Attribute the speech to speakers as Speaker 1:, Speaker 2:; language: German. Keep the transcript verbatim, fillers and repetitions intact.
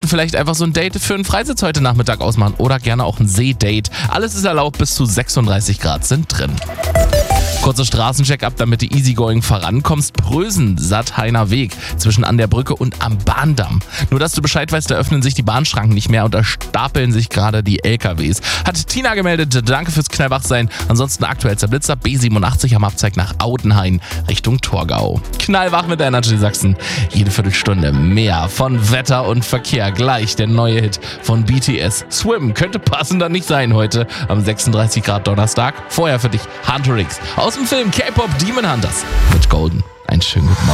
Speaker 1: vielleicht einfach so ein Date für einen Freisitz heute Nachmittag ausmachen oder gerne auch ein Seedate. Alles ist erlaubt, bis zu sechsunddreißig Grad sind drin. Kurzer Straßencheck-up, damit du easygoing vorankommst. Prösen, Sattheiner Weg zwischen An der Brücke und am Bahndamm. Nur, dass du Bescheid weißt, da öffnen sich die Bahnschranken nicht mehr und da stapeln sich gerade die L K Ws. Hat Tina gemeldet, danke fürs Knallwachsein. Ansonsten aktuell Blitzer B siebenundachtzig am Abzeig nach Audenhain Richtung Torgau. Knallwach mit der Energy Sachsen. Jede Viertelstunde mehr von Wetter und Verkehr. Gleich der neue Hit von B T S. Swim könnte passender nicht sein heute am sechsunddreißig Grad Donnerstag. Vorher für dich Hunter X aus dem Film K-Pop Demon Hunters mit Golden. Einen schönen guten Morgen.